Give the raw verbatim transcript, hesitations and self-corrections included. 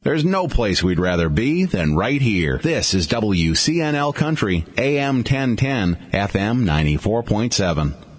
There's no place we'd rather be than right here. This is W C N L Country, A M ten ten, F M ninety-four point seven.